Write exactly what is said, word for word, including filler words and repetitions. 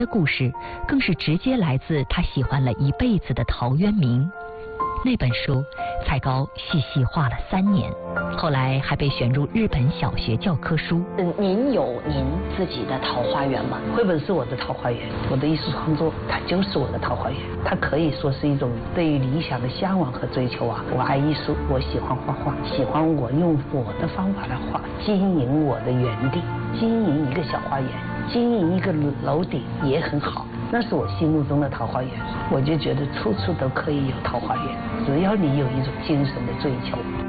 的故事更是直接来自他喜欢了一辈子的陶渊明。那本书，蔡高细细画了三年，后来还被选入日本小学教科书。 嗯，您有您自己的桃花源吗？ 绘本是我的桃花源，我的艺术创作它就是我的桃花源，它可以说是一种对于理想的向往和追求啊。我爱艺术，我喜欢画画，喜欢我用我的方法来画，经营我的园地，经营一个小花园，经营一个楼顶也很好。那是我心目中的桃花源，我就觉得处处都可以有桃花源，只要你有一种精神的追求。